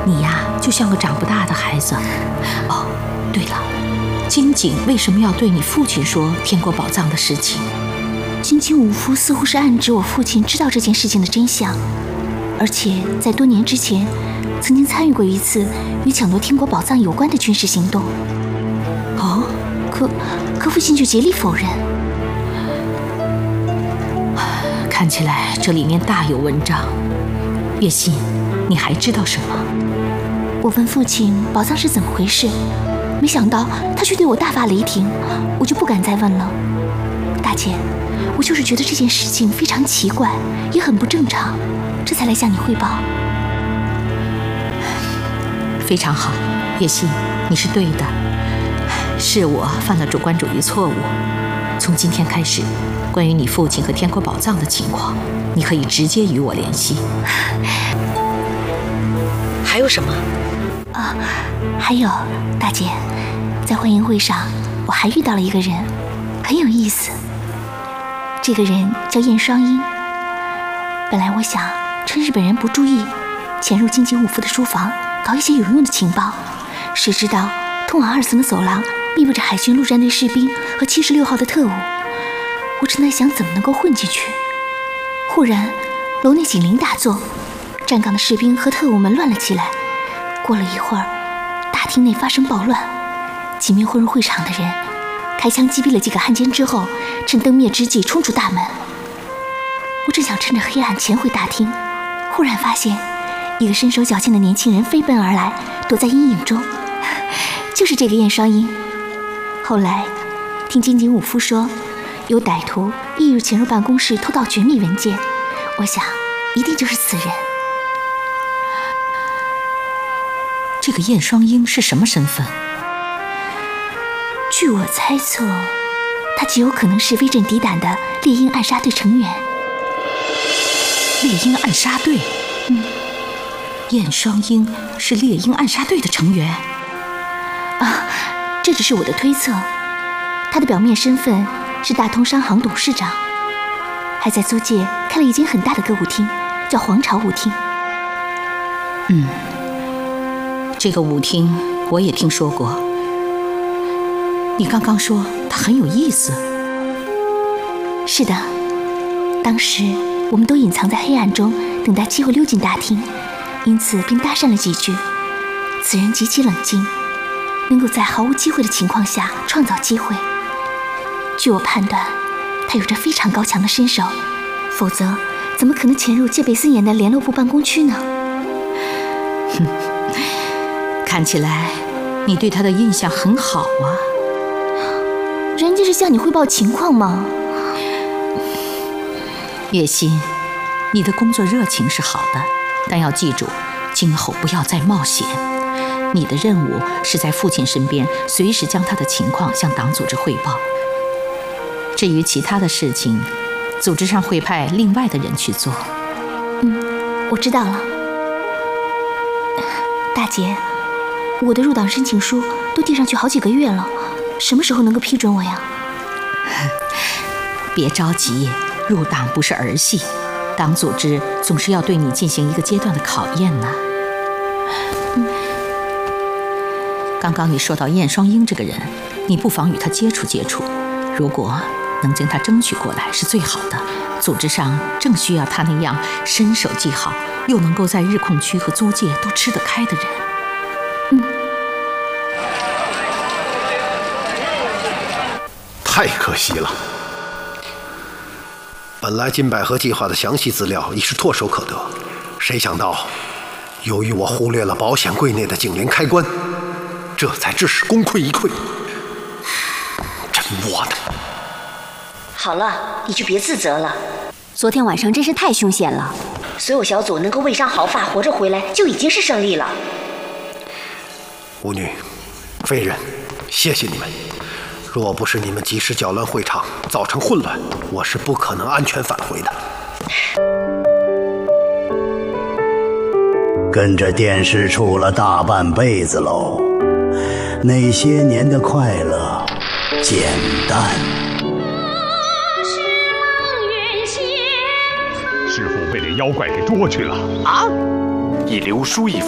你呀，就像个长不大的孩子。哦，对了，金井为什么要对你父亲说天国宝藏的事情？ 金井武夫似乎是暗指我父亲知道这件事情的真相，而且在多年之前，曾经参与过一次与抢夺天国宝藏有关的军事行动。 哦， 可父亲却竭力否认。 看起来这里面大有文章。叶欣，你还知道什么？ 我问父亲宝藏是怎么回事，没想到他却对我大发雷霆，我就不敢再问了。大姐，我就是觉得这件事情非常奇怪，也很不正常，这才来向你汇报。 非常好，叶欣，你是对的，是我犯了主观主义错误。从今天开始，关于你父亲和天国宝藏的情况，你可以直接与我联系。还有什么？ 还有，大姐，在欢迎会上，我还遇到了一个人，很有意思。这个人叫燕双鹰。本来我想趁日本人不注意，潜入金井武夫的书房，搞一些有用的情报。谁知道通往2层的走廊密布着海军陆战队士兵和76号的特务，我正在想怎么能够混进去。忽然，楼内警铃大作，站岗的士兵和特务们乱了起来。过了一会儿，大厅内发生暴乱，几名混入会场的人开枪击毙了几个汉奸之后，趁灯灭之际冲出大门。我正想趁着黑暗潜回大厅，忽然发现一个身手矫健的年轻人飞奔而来，躲在阴影中，就是这个燕双鹰。后来听金井武夫说，有歹徒意欲潜入办公室偷盗绝密文件，我想一定就是此人。 这个燕双鹰是什么身份？ 据我猜测，他极有可能是威震敌胆的猎鹰暗杀队成员。 猎鹰暗杀队？燕双鹰是猎鹰暗杀队的成员？ 这只是我的推测。他的表面身份是大通商行董事长，还在租界开了一间很大的歌舞厅，叫皇朝舞厅。 这个舞厅我也听说过。你刚刚说它很有意思。 是的，当时我们都隐藏在黑暗中，等待机会溜进大厅，因此便搭讪了几句。此人极其冷静，能够在毫无机会的情况下创造机会。据我判断，他有着非常高强的身手，否则怎么可能潜入戒备森严的联络部办公区呢？ 看起来你对他的印象很好啊。 人家是向你汇报情况吗？ 叶欣，你的工作热情是好的，但要记住，今后不要再冒险。你的任务是在父亲身边，随时将他的情况向党组织汇报。至于其他的事情，组织上会派另外的人去做。 我知道了。大姐，我的入党申请书都递上去好几个月了，什么时候能够批准我呀？ 别着急，入党不是儿戏，党组织总是要对你进行一个阶段的考验呢。刚刚你说到燕双鹰这个人，你不妨与他接触接触，如果能将他争取过来是最好的。组织上正需要他那样身手既好，又能够在日控区和租界都吃得开的人。 太可惜了，本来金百合计划的详细资料已是唾手可得，谁想到由于我忽略了保险柜内的警铃开关，这才致使功亏一篑。真窝囊！ 好了，你就别自责了。 昨天晚上真是太凶险了， 所有小组能够未伤毫发活着回来，就已经是胜利了。 巫女、飞人，谢谢你们。若不是你们及时搅乱会场，造成混乱，我是不可能安全返回的。 跟着电视处了大半辈子喽，那些年的快乐简单。 师傅被那妖怪给捉去了啊！ 以刘书一